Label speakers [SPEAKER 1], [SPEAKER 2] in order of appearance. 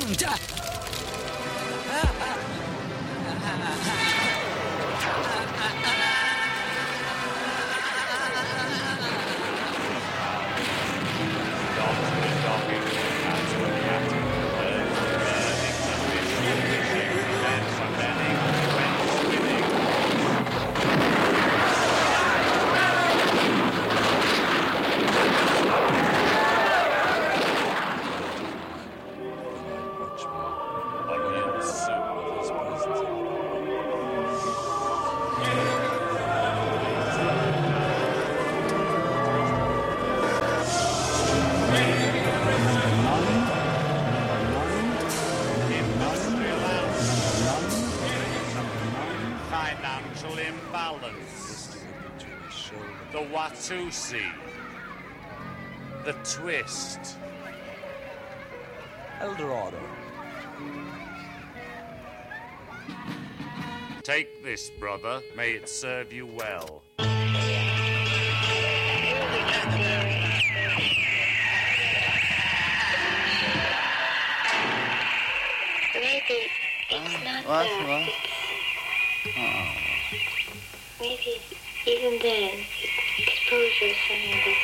[SPEAKER 1] Financial imbalance. The Watusi. The twist.
[SPEAKER 2] Eldorado.
[SPEAKER 1] Take this, brother. May it serve you well.
[SPEAKER 3] Maybe it's not there. Maybe even then, exposure is something